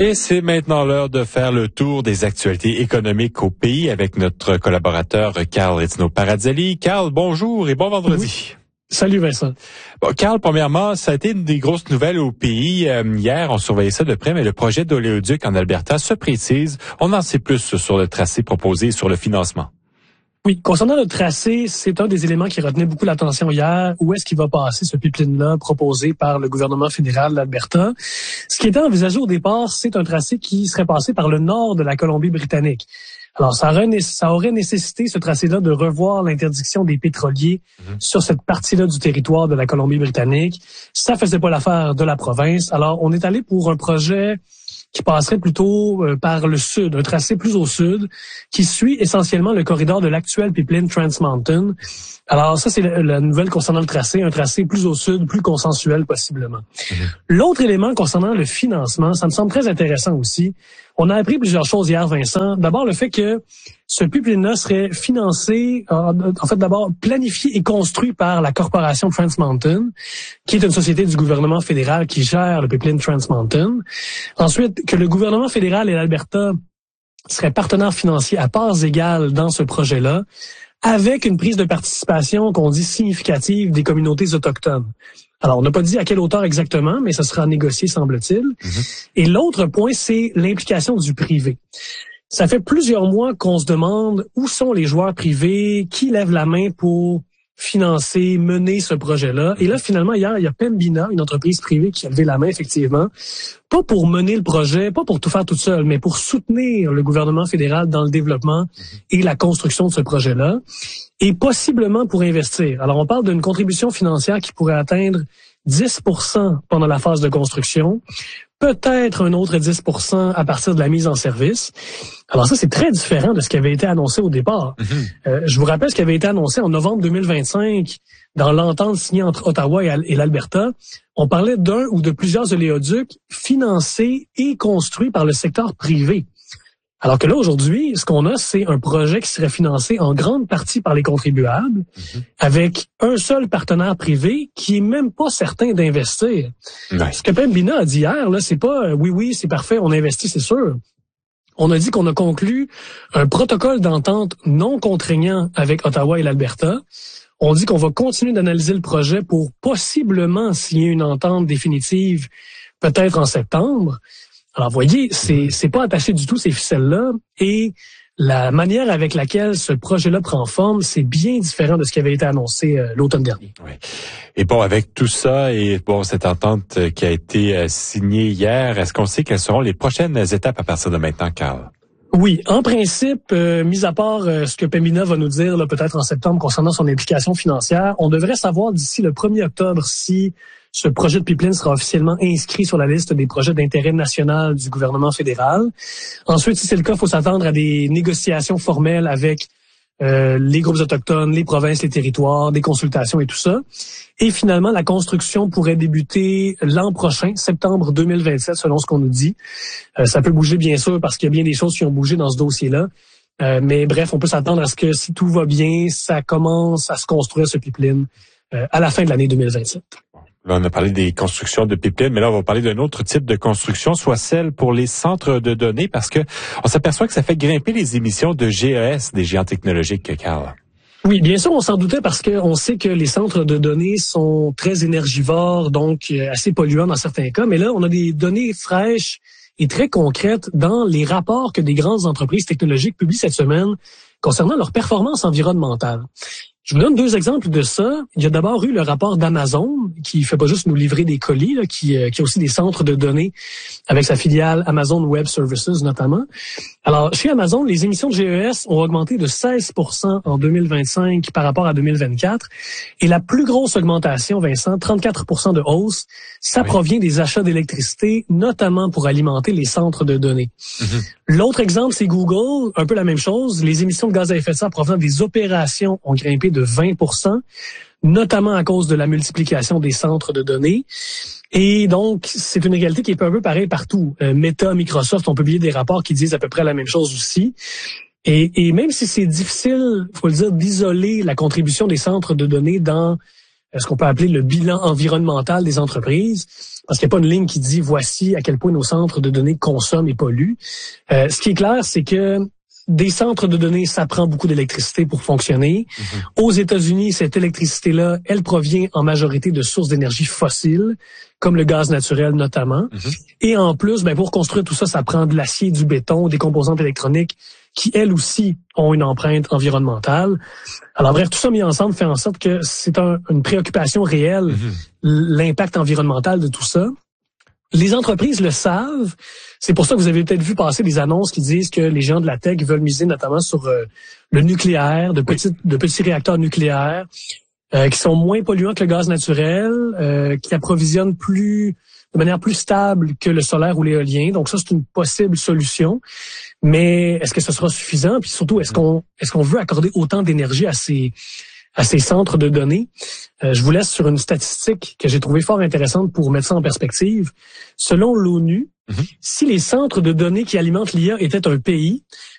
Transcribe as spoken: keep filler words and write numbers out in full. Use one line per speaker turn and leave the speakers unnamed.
Et c'est maintenant l'heure de faire le tour des actualités économiques au pays avec notre collaborateur Carl Rizzino-Paradzelli. Carl, bonjour et bon vendredi.
Oui. Salut Vincent.
Bon, Carl, premièrement, ça a été une des grosses nouvelles au pays. Euh, hier, on surveillait ça de près, mais le projet d'oléoduc en Alberta se précise. On en sait plus sur le tracé proposé et sur le financement.
Oui, concernant le tracé, c'est un des éléments qui retenait beaucoup l'attention hier. Où est-ce qu'il va passer ce pipeline-là proposé par le gouvernement fédéral d'Alberta? Ce qui était envisagé au départ, c'est un tracé qui serait passé par le nord de la Colombie-Britannique. Alors, ça aurait, ça aurait nécessité, ce tracé-là, de revoir l'interdiction des pétroliers mmh. sur cette partie-là du territoire de la Colombie-Britannique. Ça faisait pas l'affaire de la province. Alors, on est allé pour un projet qui passerait plutôt euh, par le sud, un tracé plus au sud, qui suit essentiellement le corridor de l'actuel pipeline Trans Mountain. Alors ça, c'est la, la nouvelle concernant le tracé, un tracé plus au sud, plus consensuel possiblement. Mmh. L'autre élément concernant le financement, ça me semble très intéressant aussi. On a appris plusieurs choses hier, Vincent. D'abord, le fait que ce pipeline-là serait financé, euh, en fait, d'abord planifié et construit par la corporation Trans Mountain, qui est une société du gouvernement fédéral qui gère le pipeline Trans Mountain. Ensuite, que le gouvernement fédéral et l'Alberta seraient partenaires financiers à parts égales dans ce projet-là, avec une prise de participation qu'on dit significative des communautés autochtones. Alors, on n'a pas dit à quelle hauteur exactement, mais ça sera négocié, semble-t-il. Mm-hmm. Et l'autre point, c'est l'implication du privé. Ça fait plusieurs mois qu'on se demande où sont les joueurs privés, qui lève la main pour financer, mener ce projet-là. Et là, finalement, hier, il y a Pembina, une entreprise privée qui a levé la main, effectivement, pas pour mener le projet, pas pour tout faire toute seule, mais pour soutenir le gouvernement fédéral dans le développement et la construction de ce projet-là, et possiblement pour investir. Alors, on parle d'une contribution financière qui pourrait atteindre dix pour cent pendant la phase de construction, peut-être un autre dix pour cent à partir de la mise en service. Alors ça, c'est très différent de ce qui avait été annoncé au départ. Mm-hmm. Euh, je vous rappelle ce qui avait été annoncé en novembre deux mille vingt-cinq dans l'entente signée entre Ottawa et l'Alberta. On parlait d'un ou de plusieurs oléoducs financés et construits par le secteur privé. Alors que là, aujourd'hui, ce qu'on a, c'est un projet qui serait financé en grande partie par les contribuables, mm-hmm. avec un seul partenaire privé qui est même pas certain d'investir. Ouais. Ce que Pembina a dit hier, là, c'est pas euh, oui, oui, c'est parfait, on investit, c'est sûr. On a dit qu'on a conclu un protocole d'entente non contraignant avec Ottawa et l'Alberta. On dit qu'on va continuer d'analyser le projet pour possiblement signer une entente définitive, peut-être en septembre. Alors, voyez, c'est c'est pas attaché du tout ces ficelles-là, et la manière avec laquelle ce projet-là prend forme, c'est bien différent de ce qui avait été annoncé euh, l'automne dernier.
Oui. Et bon, avec tout ça et bon cette entente qui a été euh, signée hier, est-ce qu'on sait quelles seront les prochaines étapes à partir de maintenant, Carl?
Oui, en principe, euh, mis à part euh, ce que Pembina va nous dire là, peut-être en septembre concernant son implication financière, on devrait savoir d'ici le premier octobre si ce projet de pipeline sera officiellement inscrit sur la liste des projets d'intérêt national du gouvernement fédéral. Ensuite, si c'est le cas, il faut s'attendre à des négociations formelles avec euh, les groupes autochtones, les provinces, les territoires, des consultations et tout ça. Et finalement, la construction pourrait débuter l'an prochain, septembre deux mille vingt-sept, selon ce qu'on nous dit. Euh, ça peut bouger, bien sûr, parce qu'il y a bien des choses qui ont bougé dans ce dossier-là. Euh, mais bref, on peut s'attendre à ce que si tout va bien, ça commence à se construire, ce pipeline, euh, à la fin de l'année deux mille vingt-sept.
Là, on a parlé des constructions de pipelines, mais là, on va parler d'un autre type de construction, soit celle pour les centres de données, parce que on s'aperçoit que ça fait grimper les émissions de G E S des géants technologiques, Carl.
Oui, bien sûr, on s'en doutait parce qu'on sait que les centres de données sont très énergivores, donc assez polluants dans certains cas. Mais là, on a des données fraîches et très concrètes dans les rapports que des grandes entreprises technologiques publient cette semaine concernant leur performance environnementale. Je vous donne deux exemples de ça. Il y a d'abord eu le rapport d'Amazon, qui fait pas juste nous livrer des colis, là, qui, euh, qui a aussi des centres de données avec sa filiale Amazon Web Services notamment. Alors, chez Amazon, les émissions de G E S ont augmenté de seize pour cent en deux mille vingt-cinq par rapport à deux mille vingt-quatre. Et la plus grosse augmentation, Vincent, trente-quatre pour cent de hausse, ça oui. provient des achats d'électricité, notamment pour alimenter les centres de données. Mm-hmm. L'autre exemple, c'est Google, un peu la même chose. Les émissions de gaz à effet de serre provenant des opérations ont grimpé de vingt pour cent, notamment à cause de la multiplication des centres de données. Et donc, c'est une réalité qui est un peu pareille partout. Euh, Meta, Microsoft ont publié des rapports qui disent à peu près la même chose aussi. Et, et même si c'est difficile, faut le dire, d'isoler la contribution des centres de données dans ce qu'on peut appeler le bilan environnemental des entreprises, parce qu'il n'y a pas une ligne qui dit voici à quel point nos centres de données consomment et polluent. Euh, ce qui est clair, c'est que des centres de données, ça prend beaucoup d'électricité pour fonctionner. Mm-hmm. Aux États-Unis, cette électricité-là, elle provient en majorité de sources d'énergie fossiles, comme le gaz naturel notamment. Mm-hmm. Et en plus, ben, pour construire tout ça, ça prend de l'acier, du béton, des composantes électroniques qui, elles aussi, ont une empreinte environnementale. Alors bref, tout ça mis ensemble fait en sorte que c'est un, une préoccupation réelle, mm-hmm. l'impact environnemental de tout ça. Les entreprises le savent. C'est pour ça que vous avez peut-être vu passer des annonces qui disent que les gens de la tech veulent miser notamment sur euh, le nucléaire, de petits, de petits réacteurs nucléaires euh, qui sont moins polluants que le gaz naturel, euh, qui approvisionnent plus de manière plus stable que le solaire ou l'éolien. Donc ça, c'est une possible solution. Mais est-ce que ce sera suffisant? Puis surtout, est-ce qu'on est-ce qu'on veut accorder autant d'énergie à ces à ces centres de données? Euh, je vous laisse sur une statistique que j'ai trouvée fort intéressante pour mettre ça en perspective. Selon l'ONU, mm-hmm. si les centres de données qui alimentent l'I A étaient un pays,